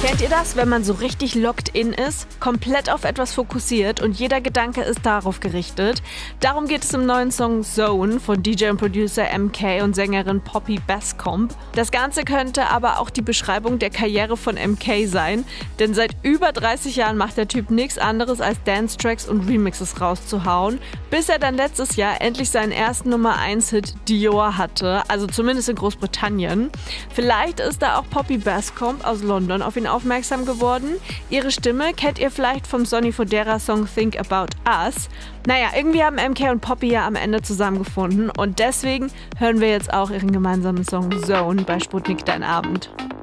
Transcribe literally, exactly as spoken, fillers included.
Kennt ihr das, wenn man so richtig locked in ist, komplett auf etwas fokussiert und jeder Gedanke ist darauf gerichtet? Darum geht es im neuen Song Zone von D J und Producer M K und Sängerin Poppy Bascomb. Das Ganze könnte aber auch die Beschreibung der Karriere von M K sein, denn seit über dreißig Jahren macht der Typ nichts anderes als Dance-Tracks und Remixes rauszuhauen, bis er dann letztes Jahr endlich seinen ersten Nummer eins Hit Dior hatte, also zumindest in Großbritannien. Vielleicht ist da auch Poppy Bascomb aus London auf ihn aufmerksam geworden. Ihre Stimme kennt ihr vielleicht vom Sonny Fodera Song Think About Us. Naja, irgendwie haben M K und Poppy ja am Ende zusammengefunden und deswegen hören wir jetzt auch ihren gemeinsamen Song Zone bei Sputnik Dein Abend.